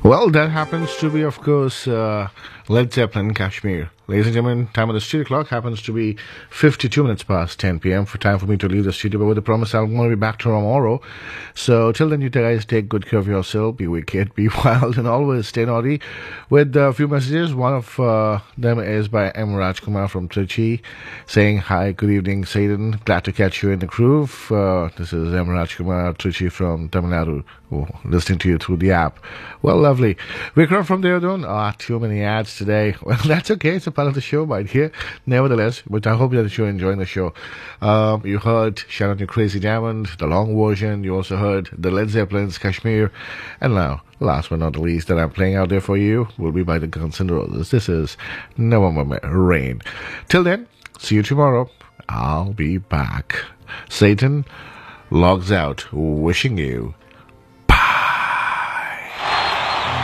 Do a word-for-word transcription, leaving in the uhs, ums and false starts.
Well, that happens to be, of course, uh, Led Zeppelin, Kashmir. Ladies and gentlemen, time of the studio clock happens to be fifty-two minutes past ten p.m. for time for me to leave the studio. But with the promise, I'm going to be back tomorrow. So till then, you guys take good care of yourself. Be wicked, be wild, and always stay naughty. With a few messages, one of uh, them is by M. Rajkumar from Trichy, saying, "Hi, good evening, Satan. Glad to catch you in the groove." Uh, this is M. Rajkumar Trichy from Tamil Nadu, oh, listening to you through the app. Well, lovely. Vikram from Deodon. Ah, too many ads today. Well, that's okay. It's a part of the show right here. Nevertheless, but I hope that you're enjoying the show. Um, you heard Shout Out to Crazy Diamond, the long version. You also heard the Led Zeppelin's Kashmir. And now, last but not the least, that I'm playing out there for you will be by the Guns N' Roses. This is November Rain. Till then, see you tomorrow. I'll be back. Satan logs out, wishing you